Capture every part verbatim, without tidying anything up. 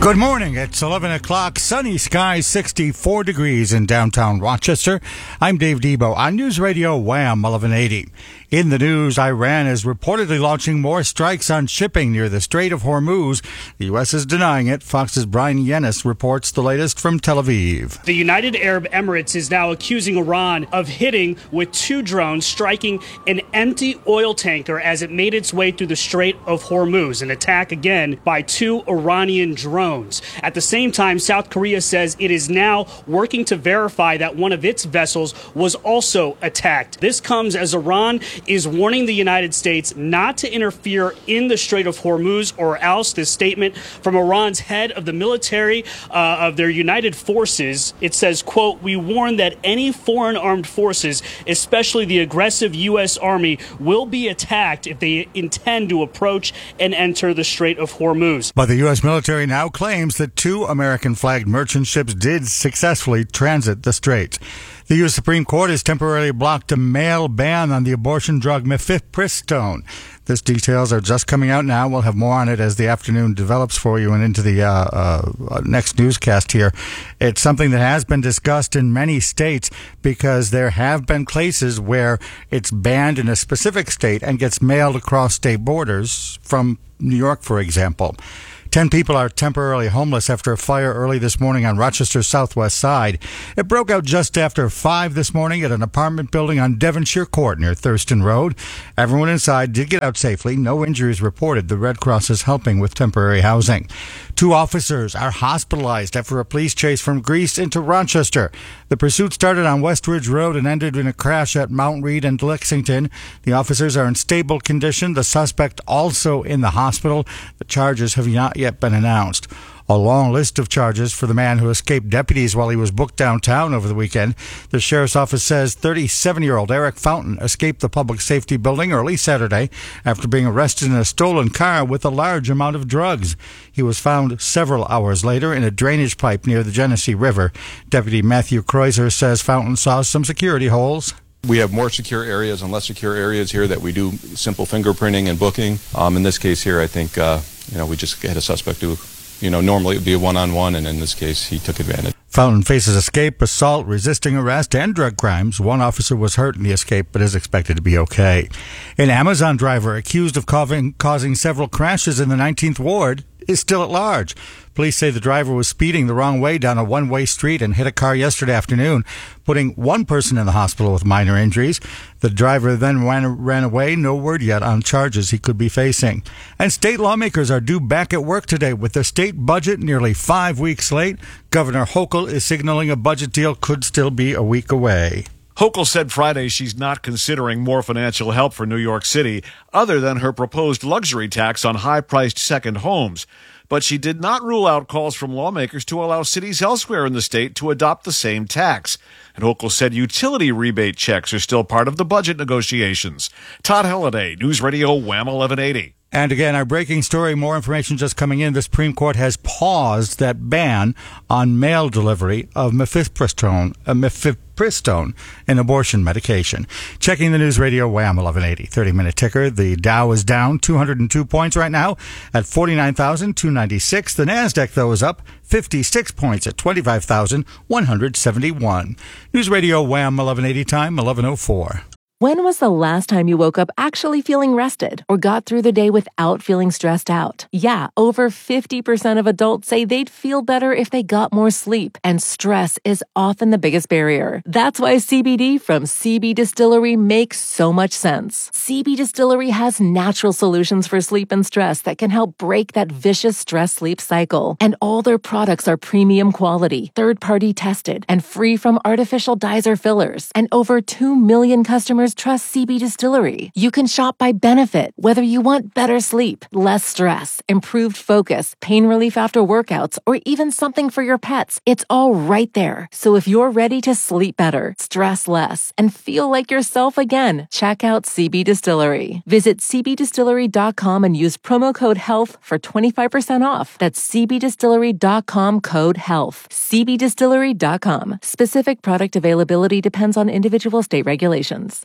Good morning. It's eleven o'clock. Sunny skies, sixty-four degrees in downtown Rochester. I'm Dave Debo on News Radio Wham eleven eighty. In the news, Iran is reportedly launching more strikes on shipping near the Strait of Hormuz. The U S is denying it. Fox's Brian Yennis reports the latest from Tel Aviv. The United Arab Emirates is now accusing Iran of hitting with two drones, striking an empty oil tanker as it made its way through the Strait of Hormuz. An attack again by two Iranian drones. At the same time, South Korea says it is now working to verify that one of its vessels was also attacked. This comes as Iran is warning the United States not to interfere in the Strait of Hormuz or else. This statement from Iran's head of the military uh, of their united forces, it says, quote, "We warn that any foreign armed forces, especially the aggressive U S Army, will be attacked if they intend to approach and enter the Strait of Hormuz." But the U S military now claims that two American-flagged merchant ships did successfully transit the strait. The U S Supreme Court has temporarily blocked a mail ban on the abortion drug mifepristone. This details are just coming out now. We'll have more on it as the afternoon develops for you and into the uh, uh, next newscast here. It's something that has been discussed in many states because there have been cases where it's banned in a specific state and gets mailed across state borders from New York, for example. Ten people are temporarily homeless after a fire early this morning on Rochester's southwest side. It broke out just after five this morning at an apartment building on Devonshire Court near Thurston Road. Everyone inside did get out safely. No injuries reported. The Red Cross is helping with temporary housing. Two officers are hospitalized after a police chase from Greece into Rochester. The pursuit started on West Ridge Road and ended in a crash at Mount Reed and Lexington. The officers are in stable condition. The suspect also in the hospital. The charges have not yet been announced. A long list of charges for the man who escaped deputies while he was booked downtown over the weekend. The sheriff's office says thirty-seven-year-old Eric Fountain escaped the public safety building early Saturday after being arrested in a stolen car with a large amount of drugs. He was found several hours later in a drainage pipe near the Genesee River. Deputy Matthew Kreuzer says Fountain saw some security holes. We have more secure areas and less secure areas here that we do simple fingerprinting and booking. Um, in this case here, I think, uh, you know, we just had a suspect who, you know, normally it would be a one-on-one, and in this case, he took advantage. Fountain faces escape, assault, resisting arrest, and drug crimes. One officer was hurt in the escape, but is expected to be okay. An Amazon driver accused of causing, causing several crashes in the nineteenth Ward is still at large. Police say the driver was speeding the wrong way down a one-way street and hit a car yesterday afternoon, putting one person in the hospital with minor injuries. The driver then ran, ran away. No word yet on charges he could be facing. And state lawmakers are due back at work today with the state budget nearly five weeks late. Governor Hochul is signaling a budget deal could still be a week away. Hochul said Friday she's not considering more financial help for New York City other than her proposed luxury tax on high-priced second homes. But she did not rule out calls from lawmakers to allow cities elsewhere in the state to adopt the same tax. And Hochul said utility rebate checks are still part of the budget negotiations. Todd Halliday, News Radio Wham eleven eighty. And again, our breaking story, more information just coming in. The Supreme Court has paused that ban on mail delivery of mifepristone, uh, mifepristone, an abortion medication. Checking the News Radio Wham eleven eighty, thirty-minute ticker. The Dow is down two hundred two points right now at forty-nine thousand two hundred ninety-six. The NASDAQ, though, is up fifty-six points at twenty-five thousand one hundred seventy-one. News Radio Wham eleven eighty, time eleven oh four. When was the last time you woke up actually feeling rested or got through the day without feeling stressed out? Yeah, over fifty percent of adults say they'd feel better if they got more sleep, and stress is often the biggest barrier. That's why C B D from C B Distillery makes so much sense. C B Distillery has natural solutions for sleep and stress that can help break that vicious stress-sleep cycle. And all their products are premium quality, third-party tested, and free from artificial dyes or fillers. And over two million customers trust C B Distillery. You can shop by benefit, whether you want better sleep, less stress, improved focus, pain relief after workouts, or even something for your pets. It's all right there. So if you're ready to sleep better, stress less, and feel like yourself again, check out C B Distillery. Visit c b distillery dot com and use promo code HEALTH for twenty-five percent off. That's c b distillery dot com code HEALTH. c b distillery dot com. Specific product availability depends on individual state regulations.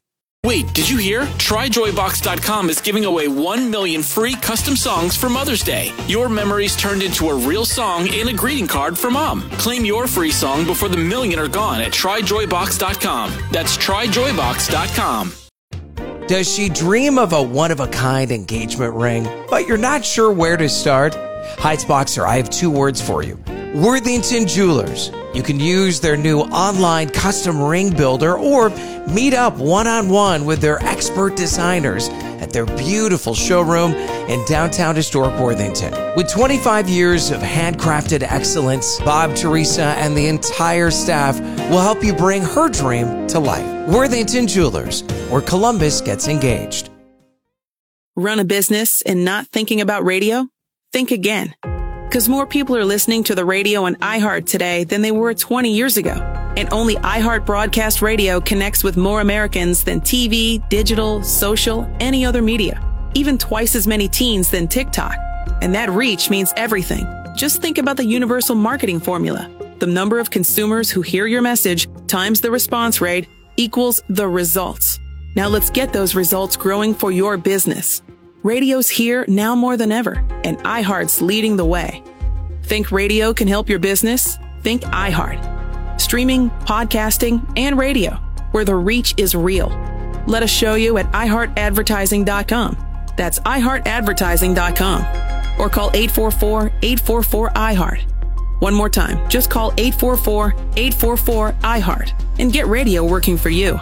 Wait, did you hear? Try joy box dot com is giving away one million free custom songs for Mother's Day. Your memories turned into a real song and a greeting card for Mom. Claim your free song before the million are gone at try joy box dot com. That's try joy box dot com. Does she dream of a one-of-a-kind engagement ring, but you're not sure where to start? Heights Boxer, I have two words for you. Worthington Jewelers. You can use their new online custom ring builder or meet up one-on-one with their expert designers at their beautiful showroom in downtown historic Worthington. With twenty-five years of handcrafted excellence, Bob, Teresa, and the entire staff will help you bring her dream to life. Worthington Jewelers, where Columbus gets engaged. Run a business and not thinking about radio? Think again. Because more people are listening to the radio on iHeart today than they were twenty years ago. And only iHeart Broadcast Radio connects with more Americans than T V, digital, social, any other media. Even twice as many teens than TikTok. And that reach means everything. Just think about the universal marketing formula. The number of consumers who hear your message times the response rate equals the results. Now let's get those results growing for your business. Radio's here now more than ever, and iHeart's leading the way. Think radio can help your business? Think iHeart. Streaming, podcasting, and radio, where the reach is real. Let us show you at i heart advertising dot com. That's i heart advertising dot com. Or call eight four four, eight four four, I heart. One more time, just call eight four four, eight four four, I heart and get radio working for you.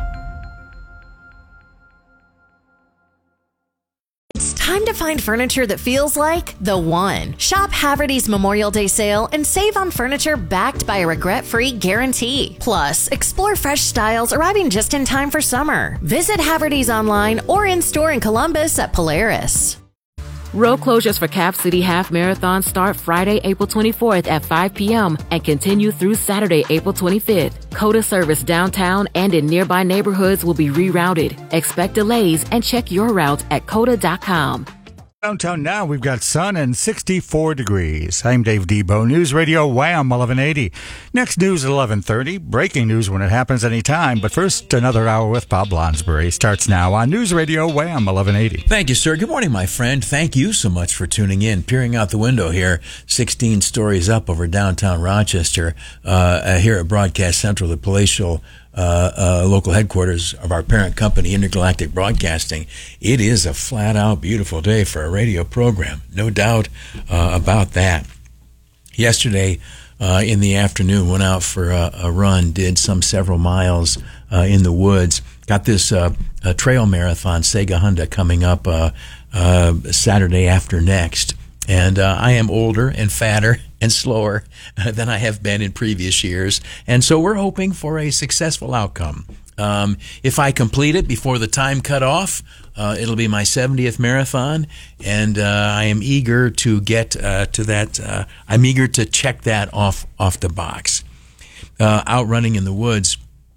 It's time to find furniture that feels like the one. Shop Haverty's Memorial Day sale and save on furniture backed by a regret-free guarantee. Plus, explore fresh styles arriving just in time for summer. Visit Haverty's online or in-store in Columbus at Polaris. Road closures for Cap City Half Marathon start Friday, April twenty-fourth at five p.m. and continue through Saturday, April twenty-fifth. COTA service downtown and in nearby neighborhoods will be rerouted. Expect delays and check your route at cota dot com. Downtown now, we've got sun and sixty-four degrees. I'm Dave Debo, News Radio Wham eleven eighty. Next news at eleven thirty. Breaking news when it happens anytime. But first, another hour with Bob Lonsbury starts now on News Radio Wham eleven eighty. Thank you, sir. Good morning, my friend. Thank you so much for tuning in. Peering out the window here, sixteen stories up over downtown Rochester, uh, here at Broadcast Central, the palatial Uh, uh, local headquarters of our parent company, Intergalactic Broadcasting. It is a flat-out beautiful day for a radio program, no doubt uh, about that. Yesterday, uh, in the afternoon, went out for a, a run, did some several miles uh, in the woods. Got this uh, a trail marathon, Sega Honda, coming up uh, uh, Saturday after next. And uh, I am older and fatter and slower uh, than I have been in previous years. And so we're hoping for a successful outcome. Um, if I complete it before the time cut off, uh, it'll be my seventieth marathon. And uh, I am eager to get uh, to that. Uh, I'm eager to check that off, off the box. Uh, out running in the woods.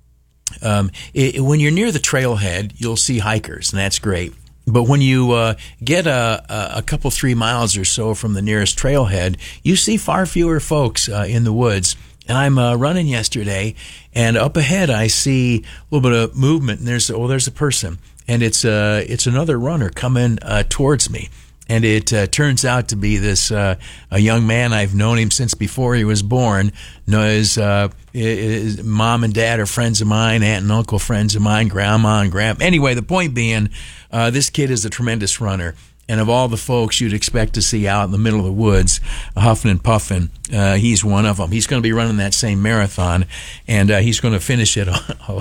Um, it, when you're near the trailhead, you'll see hikers, and that's great. But when you uh, get a, a couple, three miles or so from the nearest trailhead, you see far fewer folks uh, in the woods. And I'm uh, running yesterday, and up ahead I see a little bit of movement, and there's oh, there's a person, and it's uh, it's another runner coming uh, towards me. And it uh, turns out to be this uh, a young man. I've known him since before he was born. Knows uh, his mom and dad are friends of mine, aunt and uncle friends of mine, grandma and grandpa. Anyway, the point being, uh, this kid is a tremendous runner. And of all the folks you'd expect to see out in the middle of the woods, huffing and puffing, uh, he's one of them. He's going to be running that same marathon, and uh, he's going to finish it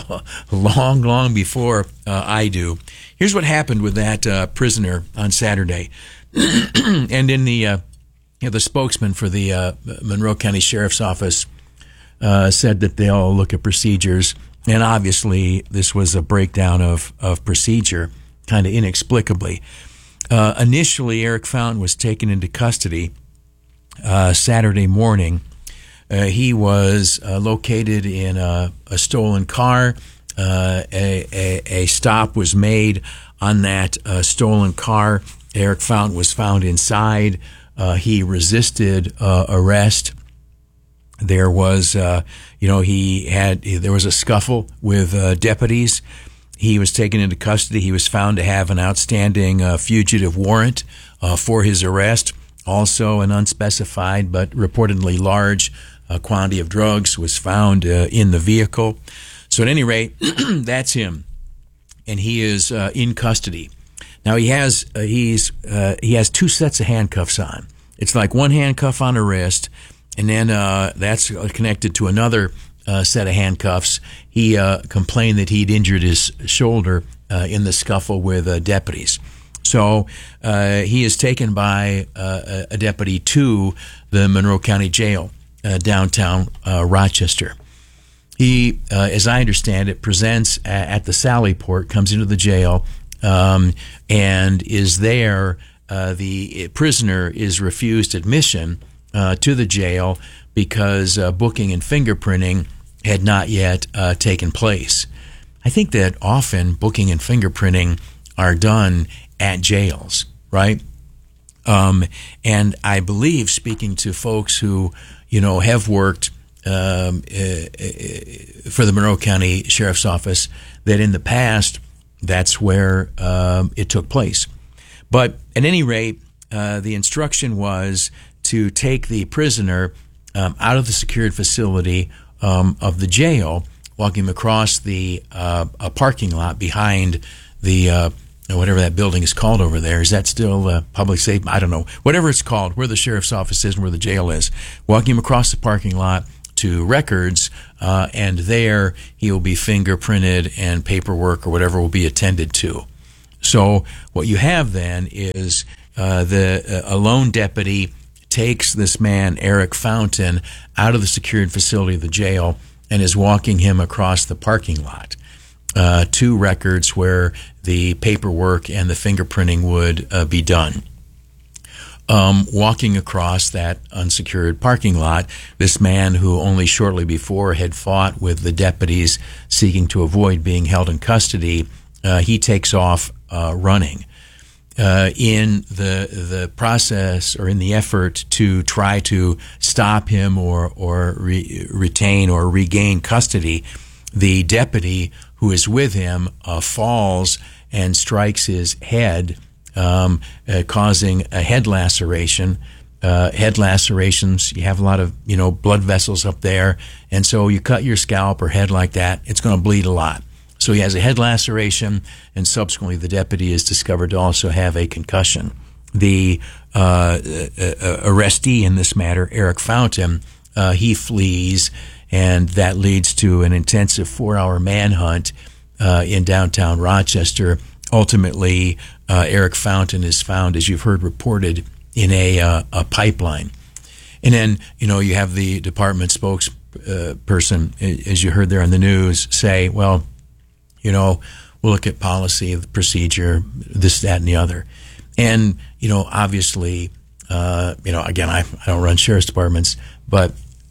long, long before uh, I do. Here's what happened with that uh, prisoner on Saturday. And in the uh, you know, the spokesman for the uh, Monroe County Sheriff's Office uh, said that they'll look at procedures, and obviously this was a breakdown of, of procedure, kind of inexplicably. Uh, initially, Eric Fountain was taken into custody uh, Saturday morning. Uh, he was uh, located in a, a stolen car. Uh, a, a, a stop was made on that uh, stolen car. Eric Fountain was found inside. Uh, he resisted uh, arrest. There was, uh, you know, he had there was a scuffle with uh, deputies. He was taken into custody. He was found to have an outstanding uh, fugitive warrant uh, for his arrest. Also, an unspecified but reportedly large uh, quantity of drugs was found uh, in the vehicle. So at any rate, that's him, and he is uh, in custody. Now he has uh, he's uh, he has two sets of handcuffs on. It's like one handcuff on a wrist, and then uh, that's connected to another uh, set of handcuffs. He uh, complained that he'd injured his shoulder uh, in the scuffle with uh, deputies. So uh, he is taken by uh, a deputy to the Monroe County Jail, uh, downtown uh, Rochester. He, uh, as I understand it, presents at the Sally Port, comes into the jail, um, and is there. Uh, the prisoner is refused admission uh, to the jail because uh, booking and fingerprinting had not yet uh, taken place. I think that often booking and fingerprinting are done at jails, right? Um, and I believe, speaking to folks who, you know, have worked um, uh, for the Monroe County Sheriff's Office, that in the past, that's where um, it took place. But at any rate, uh, the instruction was to take the prisoner um, out of the secured facility um, of the jail, walk him across the uh, a parking lot behind the uh, whatever that building is called over there. Is that still uh, public safety? I don't know. Whatever it's called, where the sheriff's office is and where the jail is. Walk him across the parking lot to records, uh, and there he will be fingerprinted and paperwork or whatever will be attended to. So what you have then is uh, the uh, a lone deputy takes this man, Eric Fountain, out of the secured facility of the jail and is walking him across the parking lot uh, to records where the paperwork and the fingerprinting would uh, be done. Um, walking across that unsecured parking lot, this man who only shortly before had fought with the deputies seeking to avoid being held in custody, uh, he takes off uh, running. Uh, in the the process or in the effort to try to stop him or or re- retain or regain custody, the deputy who is with him uh, falls and strikes his head, um, uh, causing a head laceration. Uh, head lacerations, you have a lot of you know blood vessels up there, and so you cut your scalp or head like that, it's going to bleed a lot. So he has a head laceration, and subsequently the deputy is discovered to also have a concussion. The uh, uh, arrestee in this matter, Eric Fountain, uh, he flees, and that leads to an intensive four-hour manhunt uh, in downtown Rochester. Ultimately, uh, Eric Fountain is found, as you've heard reported, in a, uh, a pipeline. And then, you know, you have the department spokesperson, uh, as you heard there on the news, say, well, you know, we'll look at policy, the procedure, this, that, and the other. And, you know, obviously, uh, you know, again, I, I don't run sheriff's departments, but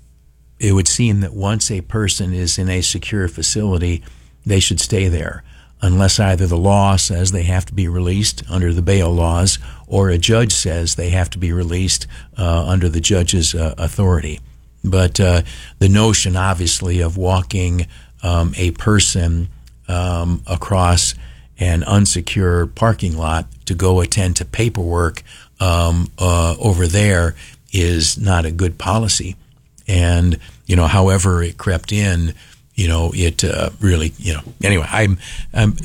it would seem that once a person is in a secure facility, they should stay there, unless either the law says they have to be released under the bail laws or a judge says they have to be released uh, under the judge's uh, authority. But uh, the notion, obviously, of walking um, a person Um, across an unsecured parking lot to go attend to paperwork um, uh, over there is not a good policy. And, you know, however it crept in, you know, it uh, really, you know, anyway, I'm, I'm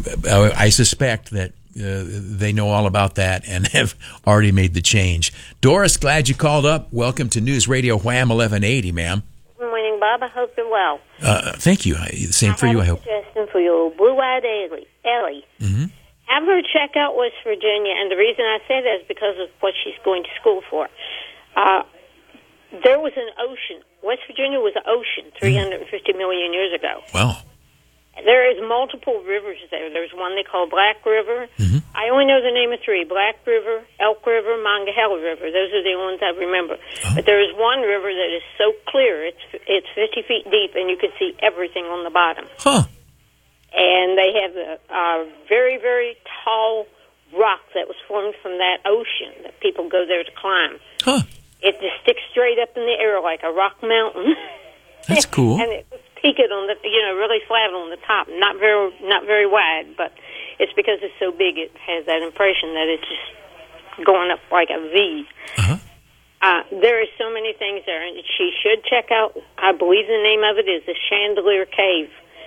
uh, I suspect that uh, they know all about that and have already made the change. Doris, glad you called up. Welcome to News Radio Wham eleven eighty, ma'am. Good morning, Bob. I hope you're well. Uh, thank you. The same for I you, I hope. suggestion for your blue-eyed Ellie. Ellie. Mm-hmm. Have her check out West Virginia, and the reason I say that is because of what she's going to school for. Uh, there was an ocean. West Virginia was an ocean three hundred fifty million years ago. Wow. There is multiple rivers there. There's one they call Black River. Mm-hmm. I only know the name of three: Black River, Elk River, Monongahela River. Those are the ones I remember. Oh. But there is one river that is so clear; it's it's fifty feet deep, and you can see everything on the bottom. Huh. And they have a, a very, very tall rock that was formed from that ocean that people go there to climb. Huh. It just sticks straight up in the air like a rock mountain. That's cool. And it was peaked on the, you know, really flat on the top, not very, not very wide, but it's because it's so big, it has that impression that it's just going up like a V. Uh-huh. Uh, there are so many things there, and she should check out, I believe the name of it is the Chandelier Cave.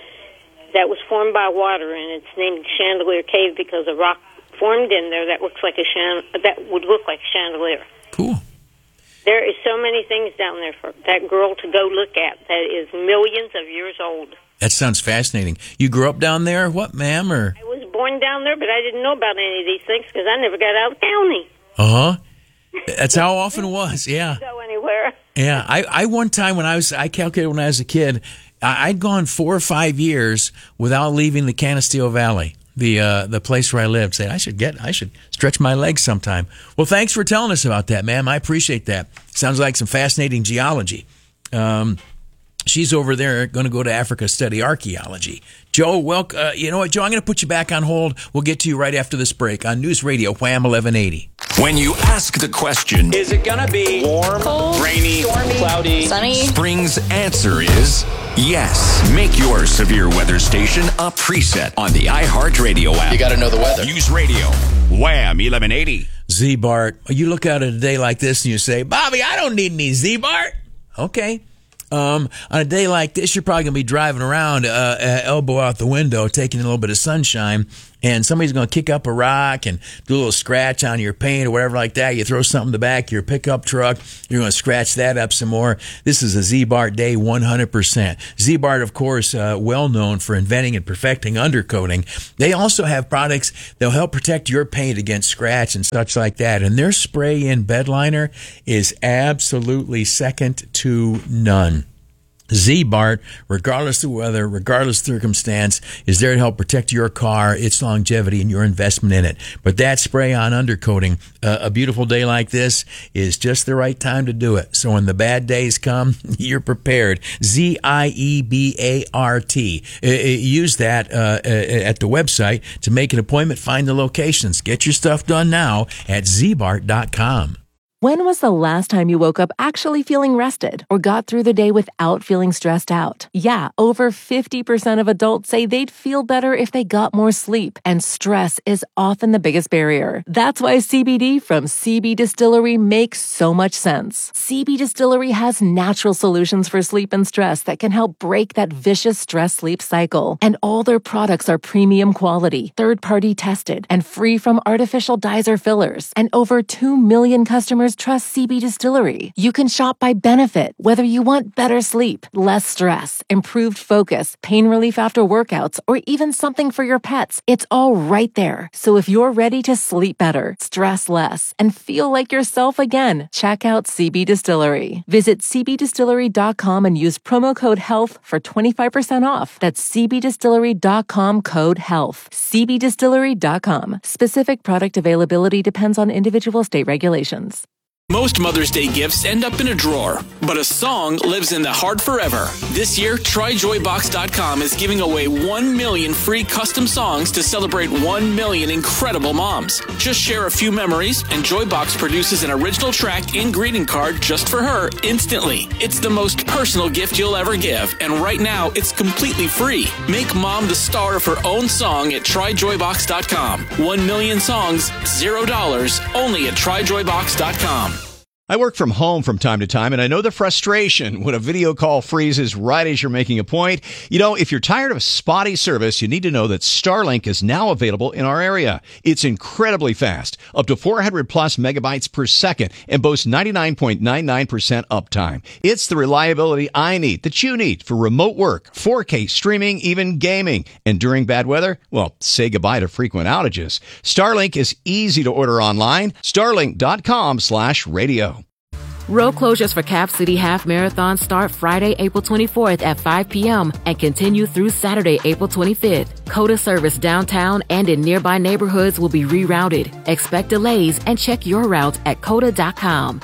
That was formed by water, and it's named Chandelier Cave because a rock formed in there that looks like a chan- that would look like a chandelier. Cool. There is so many things down there for that girl to go look at that is millions of years old. That sounds fascinating. You grew up down there, what, ma'am? Or I was born down there, but I didn't know about any of these things because I never got out of the county. uh-huh. That's how often it was, yeah. Go anywhere. Yeah, I, I one time when I was, I calculated when I was a kid, I, I'd gone four or five years without leaving the Canisteo Valley, the uh, the place where I lived. Saying I should get, I should stretch my legs sometime. Well, thanks for telling us about that, ma'am. I appreciate that. Sounds like some fascinating geology. Um, she's over there going to go to Africa study archaeology. Joe, well, uh, you know what, Joe? I'm going to put you back on hold. We'll get to you right after this break on News Radio Wham eleven eighty. When you ask the question, is it going to be warm, cold, rainy, stormy, cloudy, sunny? Spring's answer is yes. Make your severe weather station a preset on the iHeartRadio app. You got to know the weather. News Radio Wham eleven eighty. Z-Bart, you look out at a day like this and you say, Bobby, I don't need any Z-Bart. Okay. Um, on a day like this, you're probably going to be driving around, uh, uh, elbow out the window, taking a little bit of sunshine, and somebody's going to kick up a rock and do a little scratch on your paint or whatever like that. You throw something in the back of your pickup truck, you're going to scratch that up some more. This is a Z-Bart day, one hundred percent. Z-Bart, of course, uh, well known for inventing and perfecting undercoating. They also have products that'll help protect your paint against scratch and such like that. And their spray-in bed liner is absolutely second to none. Z-Bart, regardless of weather, regardless of circumstance, is there to help protect your car, its longevity, and your investment in it. But that spray-on undercoating, uh, a beautiful day like this, is just the right time to do it. So when the bad days come, you're prepared. Z I E B A R T. Uh, use that uh, at the website to make an appointment, find the locations. Get your stuff done now at Z Bart dot com. When was the last time you woke up actually feeling rested or got through the day without feeling stressed out? Yeah, over fifty percent of adults say they'd feel better if they got more sleep, and stress is often the biggest barrier. That's why C B D from C B Distillery makes so much sense. C B Distillery has natural solutions for sleep and stress that can help break that vicious stress-sleep cycle. And all their products are premium quality, third-party tested, and free from artificial dyes or fillers. And over two million customers trust C B Distillery. You can shop by benefit, whether you want better sleep, less stress, improved focus, pain relief after workouts, or even something for your pets. It's all right there. So if you're ready to sleep better, stress less, and feel like yourself again, check out C B Distillery. Visit C B distillery dot com and use promo code HEALTH for twenty-five percent off. That's C B distillery dot com code HEALTH. C B distillery dot com. Specific product availability depends on individual state regulations. Most Mother's Day gifts end up in a drawer, but a song lives in the heart forever. This year, Try Joy Box dot com is giving away one million free custom songs to celebrate one million incredible moms. Just share a few memories, and Joybox produces an original track and greeting card just for her instantly. It's the most personal gift you'll ever give, and right now, it's completely free. Make mom the star of her own song at Try Joy Box dot com. One million songs, zero dollars, only at Try Joy Box dot com. I work from home from time to time, and I know the frustration when a video call freezes right as you're making a point. You know, if you're tired of spotty service, you need to know that Starlink is now available in our area. It's incredibly fast, up to four hundred plus megabytes per second, and boasts ninety-nine point nine nine percent uptime. It's the reliability I need, that you need, for remote work, four K streaming, even gaming. And during bad weather, well, say goodbye to frequent outages. Starlink is easy to order online. Starlink dot com slash radio. Road closures for Cap City Half Marathon start Friday, April twenty-fourth at five p.m. and continue through Saturday, April twenty-fifth. COTA service downtown and in nearby neighborhoods will be rerouted. Expect delays and check your route at COTA dot com.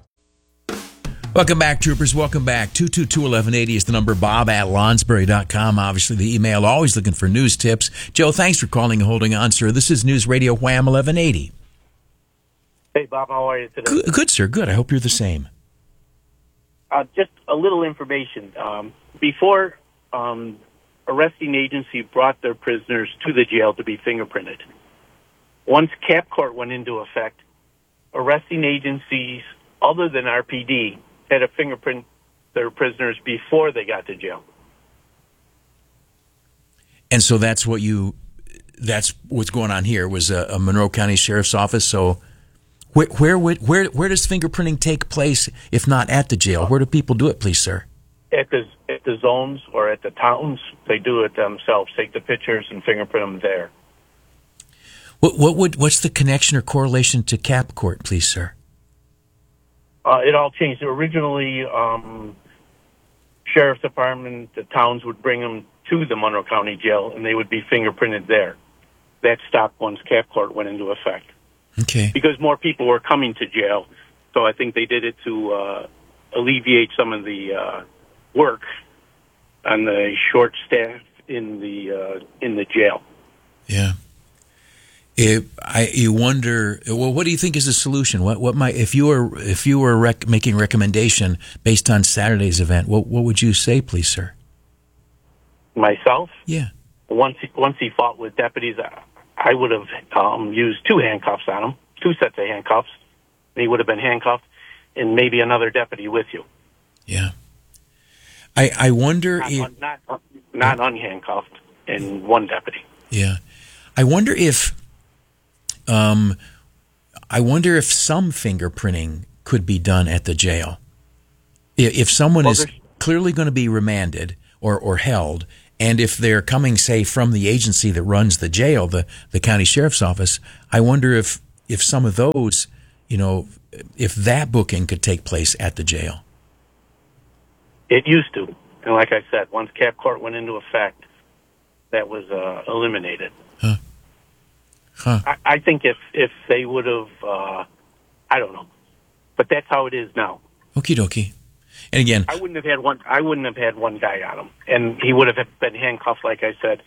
Welcome back, troopers. Welcome back. two two two, eleven eighty is the number. Bob at Lonsberry dot com. Obviously, the email. Always looking for news tips. Joe, thanks for calling and holding on, sir. This is News Radio Wham eleven eighty. Hey, Bob, how are you today? Good, good, sir. Good. I hope you're the same. Uh, just a little information. Um, before um, arresting agency brought their prisoners to the jail to be fingerprinted. Once Cap Court went into effect, arresting agencies other than R P D had to fingerprint their prisoners before they got to jail. And so that's what you, that's what's going on here was a, a Monroe County Sheriff's Office. So where, where, would, where, where does fingerprinting take place if not at the jail? Where do people do it, please, sir? At the, at the zones or at the towns, they do it themselves. Take the pictures and fingerprint them there. What, what would, what's the connection or correlation to Cap Court, please, sir? Uh, it all changed. Originally, um, Sheriff's Department, the towns would bring them to the Monroe County Jail, and they would be fingerprinted there. That stopped once Cap Court went into effect. Okay. Because more people were coming to jail, so I think they did it to uh, alleviate some of the uh, work on the short staff in the uh, in the jail. Yeah. It, I you wonder. Well, what do you think is the solution? What what might if you were if you were rec- making a recommendation based on Saturday's event? What what would you say, please, sir? Myself? Yeah. Once he, once he fought with deputies, I would have um, used two handcuffs on him, two sets of handcuffs. He would have been handcuffed, and maybe another deputy with you. Yeah. I I wonder not, if not not unhandcuffed and one deputy. Yeah. I wonder if. Um, I wonder if some fingerprinting could be done at the jail. If, if someone well, is clearly going to be remanded or, or held, and if they're coming, say, from the agency that runs the jail, the, the county sheriff's office, I wonder if, if some of those, you know, if that booking could take place at the jail. It used to. And like I said, once Cap Court went into effect, that was uh, eliminated. Huh. Huh. I, I think if, if they would have, uh, I don't know, but that's how it is now. Okie dokie. And again, I wouldn't have had one. I wouldn't have had one guy on him, and he would have been handcuffed. Like I said,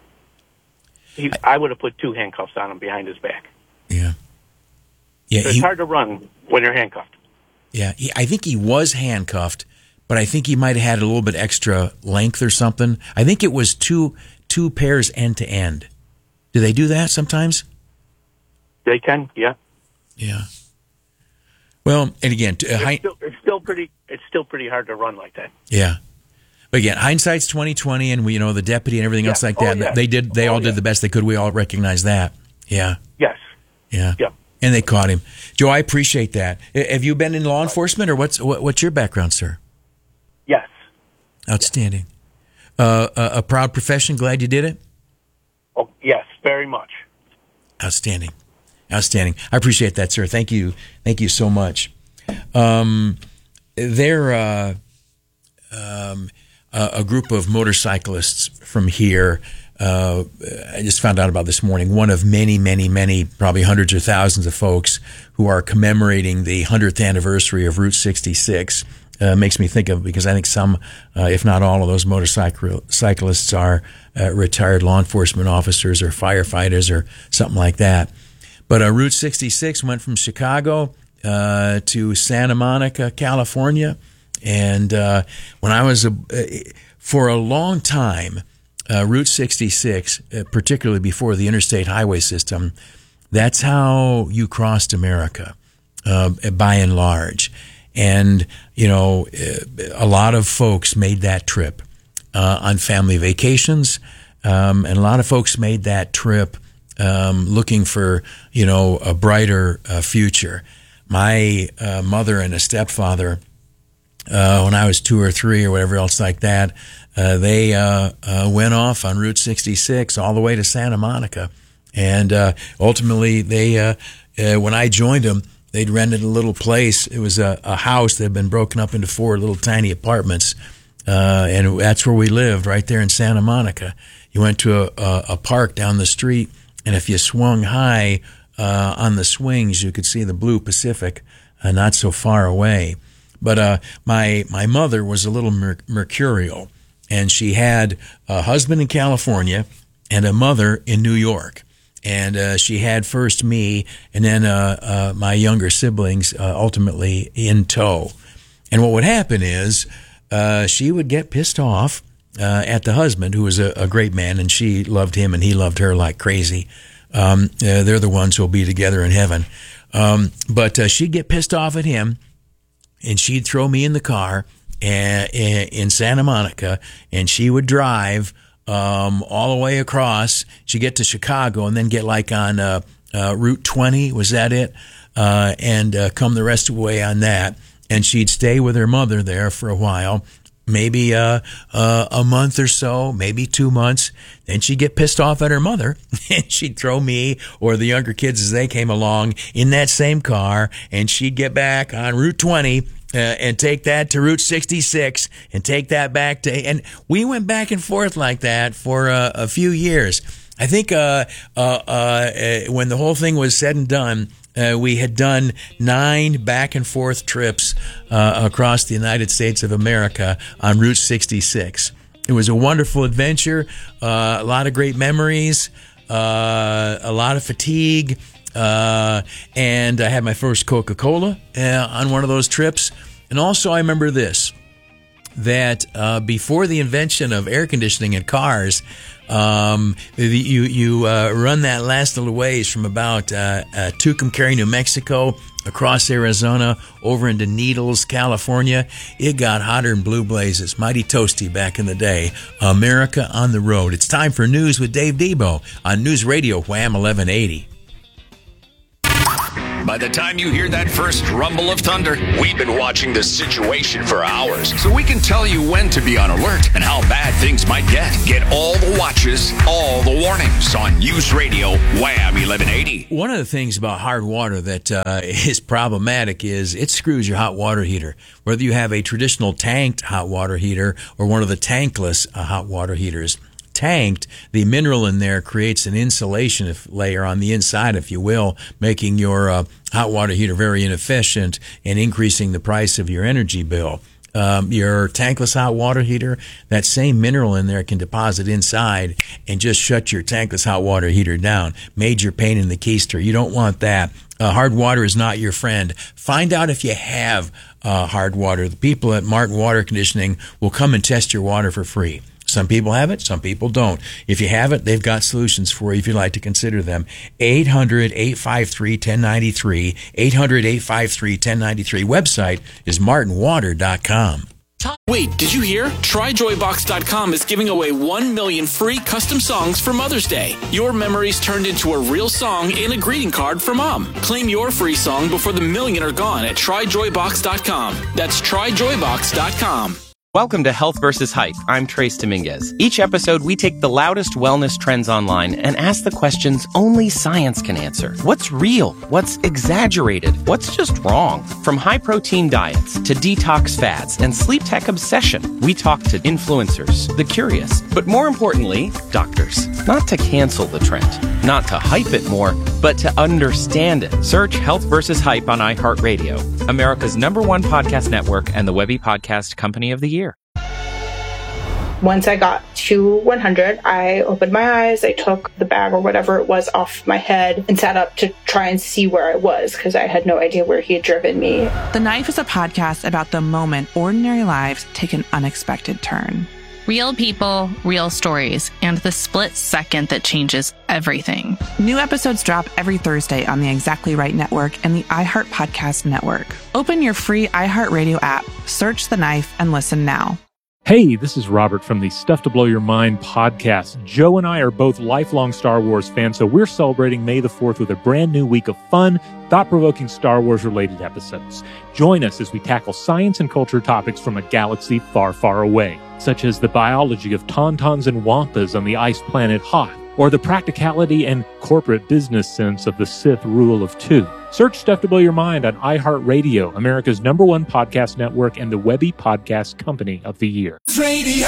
he, I, I would have put two handcuffs on him behind his back. Yeah, yeah. So it's he, hard to run when you're handcuffed. Yeah, he, I think he was handcuffed, but I think he might have had a little bit extra length or something. I think it was two two pairs end to end. Do they do that sometimes? They can, yeah. Yeah. Well, and again, uh, it's, hi- still, it's still pretty. It's still pretty hard to run like that. Yeah. But again, hindsight's twenty twenty, and we, you know, the deputy and everything yeah. else like oh, that. Yeah. They did. They oh, all did yeah. the best they could. We all recognize that. Yeah. Yes. Yeah. Yeah. And they caught him. Joe, I appreciate that. Have you been in law enforcement, or what's what, what's your background, sir? Yes. Outstanding. Uh, a, a proud profession. Glad you did it. Oh, yes, very much. Outstanding. Outstanding. I appreciate that, sir. Thank you. Thank you so much. Um, they're uh, um, a, a group of motorcyclists from here. Uh, I just found out about this morning. One of many, many, many, probably hundreds or thousands of folks who are commemorating the hundredth anniversary of Route sixty-six. Uh, makes me think of, because I think some, uh, if not all of those motorcyclists are uh, retired law enforcement officers or firefighters or something like that. But uh, Route sixty-six went from Chicago uh, to Santa Monica, California. And uh, when I was, a, uh, for a long time, uh, Route sixty-six, uh, particularly before the interstate highway system, that's how you crossed America, uh, by and large. And, you know, a lot of folks made that trip uh, on family vacations, um, and a lot of folks made that trip um, looking for, you know, a brighter uh, future. My uh, mother and a stepfather, uh, when I was two or three or whatever else like that, uh, they uh, uh, went off on Route sixty-six all the way to Santa Monica. And uh, ultimately, they uh, uh, when I joined them, they'd rented a little place. It was a, a house that had been broken up into four little tiny apartments, uh, and that's where we lived, right there in Santa Monica. You went to a, a, a park down the street, and if you swung high uh, on the swings, you could see the blue Pacific uh, not so far away. But uh, my my mother was a little mer- mercurial, and she had a husband in California and a mother in New York. And uh, she had first me, and then uh, uh, my younger siblings uh, ultimately in tow. And what would happen is uh, she would get pissed off uh, at the husband, who was a, a great man, and she loved him, and he loved her like crazy. Um, uh, they're the ones who'll be together in heaven. Um, but uh, she'd get pissed off at him, and she'd throw me in the car uh, in Santa Monica, and she would drive um, all the way across. She'd get to Chicago and then get like on uh, uh, Route twenty, was that it? Uh, and uh, come the rest of the way on that. And she'd stay with her mother there for a while, maybe uh, uh, a month or so, maybe two months. Then she'd get pissed off at her mother, and she'd throw me or the younger kids as they came along in that same car, and she'd get back on Route twenty uh, and take that to Route sixty-six and take that back to... And we went back and forth like that for uh, a few years. I think uh, uh, uh, when the whole thing was said and done, Uh, we had done nine back and forth trips uh, across the United States of America on Route sixty-six. It was a wonderful adventure, uh, a lot of great memories, uh, a lot of fatigue, uh, and I had my first Coca-Cola uh, on one of those trips. And also I remember this, that uh, before the invention of air conditioning in cars, um, you you uh, run that last little ways from about uh, uh, Tucumcari, New Mexico, across Arizona, over into Needles, California. It got hotter than blue blazes. Mighty toasty back in the day. America on the road. It's time for News with Dave Debo on News Radio Wham eleven eighty. By the time you hear that first rumble of thunder, we've been watching the situation for hours, so we can tell you when to be on alert and how bad things might get. Get all the watches, all the warnings on News Radio Wham eleven eighty. One of the things about hard water that uh, is problematic is it screws your hot water heater. Whether you have a traditional tanked hot water heater or one of the tankless uh, hot water heaters. Tanked, the mineral in there creates an insulation layer on the inside, if you will, making your uh, hot water heater very inefficient and increasing the price of your energy bill. Um, your tankless hot water heater, that same mineral in there can deposit inside and just shut your tankless hot water heater down. Major pain in the keister. You don't want that. Uh, hard water is not your friend. Find out if you have uh, hard water. The people at Martin Water Conditioning will come and test your water for free. Some people have it, some people don't. If you have it, they've got solutions for you if you'd like to consider them. eight hundred, eight five three, one zero nine three. eight hundred, eight five three, one zero nine three. Website is martin water dot com. Wait, did you hear? Try joy box dot com is giving away one million free custom songs for Mother's Day. Your memories turned into a real song and a greeting card for Mom. Claim your free song before the million are gone at try joy box dot com. That's try joy box dot com. Welcome to Health versus Hype. I'm Trace Dominguez. Each episode, we take the loudest wellness trends online and ask the questions only science can answer. What's real? What's exaggerated? What's just wrong? From high-protein diets to detox fads and sleep tech obsession, we talk to influencers, the curious, but more importantly, doctors. Not to cancel the trend, not to hype it more, but to understand it. Search Health versus Hype on iHeartRadio, America's number one podcast network and the Webby Podcast Company of the Year. Once I got to one hundred, I opened my eyes, I took the bag or whatever it was off my head and sat up to try and see where I was because I had no idea where he had driven me. The Knife is a podcast about the moment ordinary lives take an unexpected turn. Real people, real stories, and the split second that changes everything. New episodes drop every Thursday on the Exactly Right Network and the iHeart Podcast Network. Open your free iHeartRadio app, search The Knife, and listen now. Hey, this is Robert from the Stuff to Blow Your Mind podcast. Joe and I are both lifelong Star Wars fans, so we're celebrating May the fourth with a brand new week of fun, thought-provoking Star Wars-related episodes. Join us as we tackle science and culture topics from a galaxy far, far away, such as the biology of tauntauns and wampas on the ice planet Hoth, or the practicality and corporate business sense of the Sith rule of two. Search Stuff to Blow Your Mind on iHeartRadio, America's number one podcast network and the Webby Podcast Company of the Year. Radio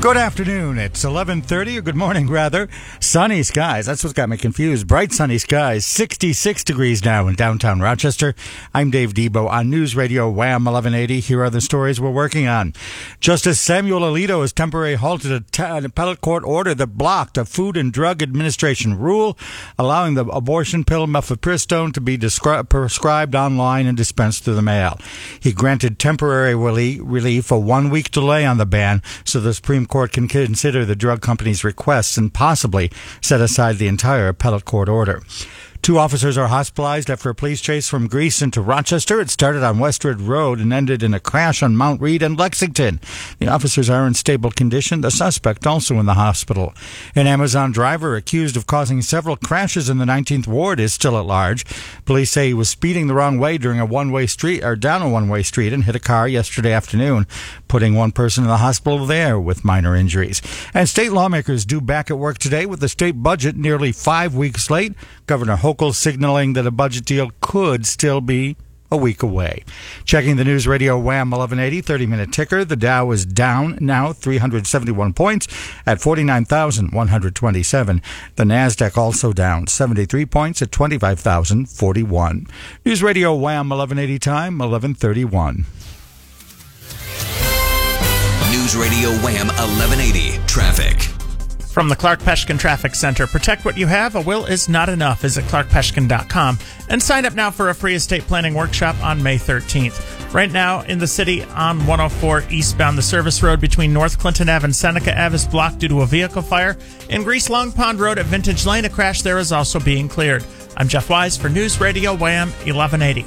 Good afternoon. It's eleven thirty, or good morning, rather. Sunny skies. That's what's got me confused. Bright sunny skies. sixty-six degrees now in downtown Rochester. I'm Dave Debo on News Radio Wham eleven eighty. Here are the stories we're working on. Justice Samuel Alito has temporarily halted a t- an appellate court order that blocked a Food and Drug Administration rule allowing the abortion pill mifepristone to be descri- prescribed online and dispensed through the mail. He granted temporary relief, relief a one-week delay on the ban so the Supreme Court can consider the drug company's requests and possibly set aside the entire appellate court order. Two officers are hospitalized after a police chase from Greece into Rochester. It started on Westwood Road and ended in a crash on Mount Reed and Lexington. The officers are in stable condition. The suspect also in the hospital. An Amazon driver accused of causing several crashes in the nineteenth Ward is still at large. Police say he was speeding the wrong way during a one-way street or down a one-way street and hit a car yesterday afternoon, putting one person in the hospital there with minor injuries. And state lawmakers due back at work today with the state budget nearly five weeks late. Governor Hochul signaling that a budget deal could still be a week away. Checking the News Radio Wham eleven eighty thirty-minute ticker, the Dow is down now three hundred seventy-one points at forty-nine thousand one hundred twenty-seven. The NASDAQ also down seventy-three points at twenty-five thousand forty-one. News Radio Wham eleven eighty time, eleven thirty-one. News Radio Wham eleven eighty traffic. From the Clark Peshkin Traffic Center, protect what you have. A will is not enough. Visit clark peshkin dot com and sign up now for a free estate planning workshop on May thirteenth. Right now in the city on one oh four eastbound, the service road between North Clinton Avenue and Seneca Avenue is blocked due to a vehicle fire. In Grease Long Pond Road at Vintage Lane, a crash there is also being cleared. I'm Jeff Wise for News Radio Wham eleven eighty.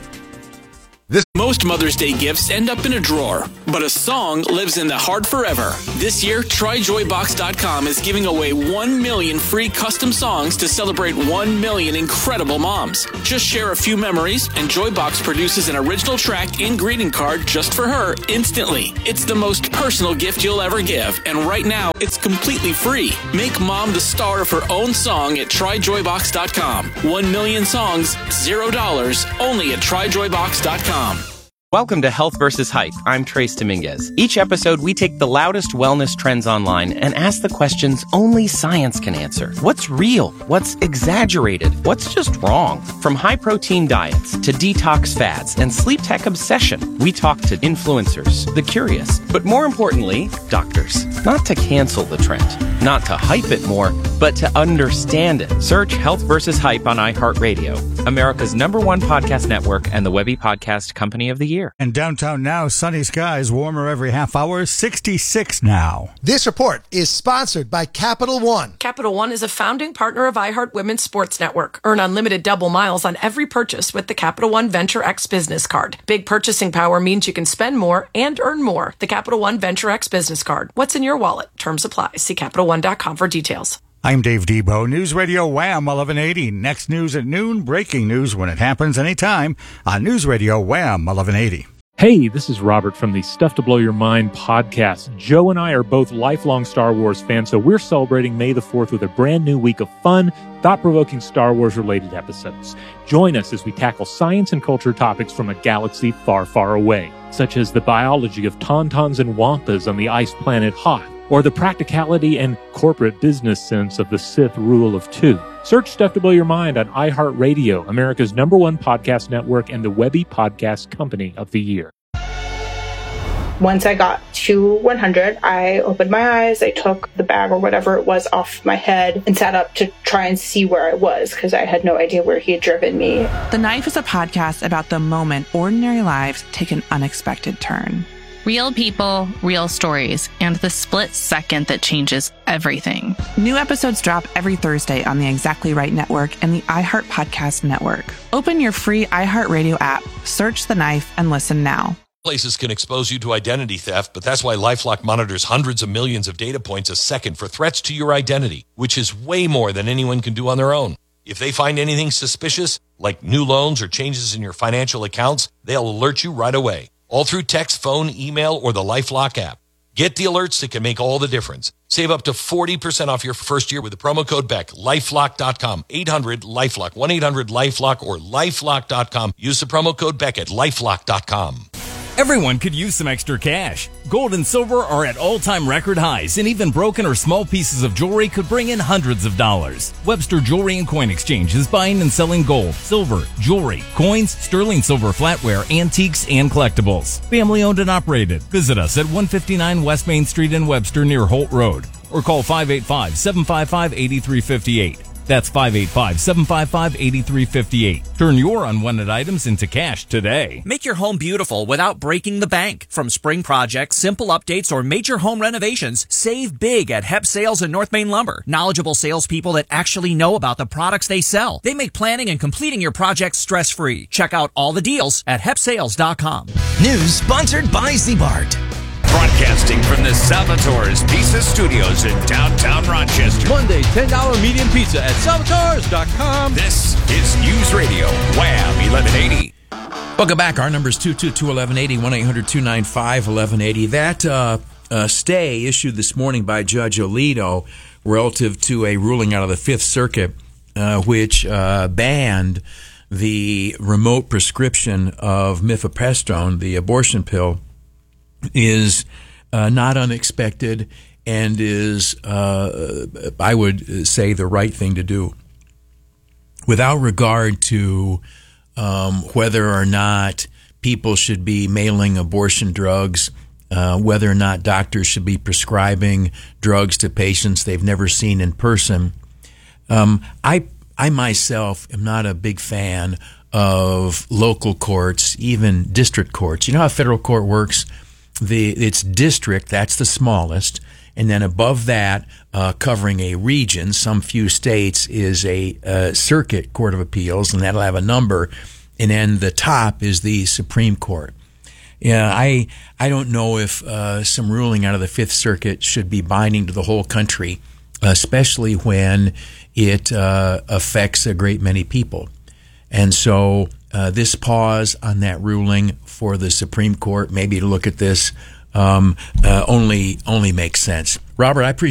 This Most Mother's Day gifts end up in a drawer, but a song lives in the heart forever. This year, try joy box dot com is giving away one million free custom songs to celebrate one million incredible moms. Just share a few memories, and Joybox produces an original track and greeting card just for her instantly. It's the most personal gift you'll ever give, and right now, it's completely free. Make mom the star of her own song at try joy box dot com. One million songs, zero dollars, only at try joy box dot com. Welcome to Health versus Hype. I'm Trace Dominguez. Each episode, we take the loudest wellness trends online and ask the questions only science can answer. What's real? What's exaggerated? What's just wrong? From high-protein diets to detox fads and sleep tech obsession, we talk to influencers, the curious, but more importantly, doctors. Not to cancel the trend, not to hype it more, but to understand it. Search Health versus Hype on iHeartRadio, America's number one podcast network and the Webby Podcast Company of the Year. And downtown now, sunny skies, warmer every half hour, sixty-six now. This report is sponsored by Capital One. Capital One is a founding partner of iHeart Women's Sports Network. Earn unlimited double miles on every purchase with the Capital One Venture X Business Card. Big purchasing power means you can spend more and earn more. The Capital One Venture X Business Card. What's in your wallet? Terms apply. See capital one dot com for details. I'm Dave Debo, News Radio Wham eleven eighty. Next news at noon, breaking news when it happens anytime on News Radio Wham eleven eighty. Hey, this is Robert from the Stuff to Blow Your Mind podcast. Joe and I are both lifelong Star Wars fans, so we're celebrating May the fourth with a brand new week of fun, thought-provoking Star Wars-related episodes. Join us as we tackle science and culture topics from a galaxy far, far away, such as the biology of tauntauns and wampas on the ice planet Hoth, or the practicality and corporate business sense of the Sith rule of two. Search Stuff to Blow Your Mind on iHeartRadio, America's number one podcast network and the Webby Podcast Company of the Year. Once I got to one hundred, I opened my eyes, I took the bag or whatever it was off my head and sat up to try and see where I was because I had no idea where he had driven me. The Knife is a podcast about the moment ordinary lives take an unexpected turn. Real people, real stories, and the split second that changes everything. New episodes drop every Thursday on the Exactly Right Network and the iHeart Podcast Network. Open your free iHeartRadio app, search The Knife, and listen now. Places can expose you to identity theft, but that's why LifeLock monitors hundreds of millions of data points a second for threats to your identity, which is way more than anyone can do on their own. If they find anything suspicious, like new loans or changes in your financial accounts, they'll alert you right away. All through text, phone, email, or the LifeLock app. Get the alerts that can make all the difference. Save up to forty percent off your first year with the promo code Beck. LifeLock dot com. eight hundred LifeLock. one eight hundred LifeLock or LifeLock dot com. Use the promo code Beck at LifeLock dot com. Everyone could use some extra cash. Gold and silver are at all-time record highs, and even broken or small pieces of jewelry could bring in hundreds of dollars. Webster Jewelry and Coin Exchange is buying and selling gold, silver, jewelry, coins, sterling silver flatware, antiques, and collectibles. Family owned and operated. Visit us at one fifty-nine West Main Street in Webster near Holt Road, or call five eight five, seven five five, eight three five eight. That's five eight five, seven five five, eight three five eight. Turn your unwanted items into cash today. Make your home beautiful without breaking the bank. From spring projects, simple updates, or major home renovations, save big at Hep Sales and North Main Lumber. Knowledgeable salespeople that actually know about the products they sell. They make planning and completing your projects stress-free. Check out all the deals at hep sales dot com. News sponsored by Zbart. Broadcasting from the Salvatore's Pizza Studios in downtown Rochester. Monday, ten dollars medium pizza at salvatores dot com. This is News Radio, Wham eleven eighty. Welcome back. Our number is two two two, eleven eighty, one eight hundred, two nine five, eleven eighty. That uh, uh, stay issued this morning by Judge Alito relative to a ruling out of the Fifth Circuit uh, which uh, banned the remote prescription of mifepristone, the abortion pill, is uh, not unexpected and is, uh, I would say, the right thing to do. Without regard to um, whether or not people should be mailing abortion drugs, uh, whether or not doctors should be prescribing drugs to patients they've never seen in person, um, I, I myself am not a big fan of local courts, even district courts. You know how federal court works? The it's district, that's the smallest, and then above that, uh, covering a region, some few states, is a uh, circuit court of appeals, and that'll have a number, and then the top is the Supreme Court. Yeah, I I don't know if uh, some ruling out of the Fifth Circuit should be binding to the whole country, especially when it uh, affects a great many people, and so uh, this pause on that ruling for the Supreme Court, maybe to look at this, um, uh, only only makes sense. Robert, I appreciate